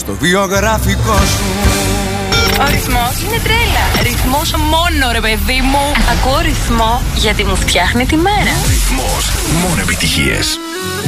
στο βιογραφικό σου. Ο ρυθμός είναι τρέλα. Ρυθμός μόνο, ρε παιδί μου. Ακούω ρυθμό γιατί μου φτιάχνει τη μέρα. Ρυθμός, μόνο επιτυχίες.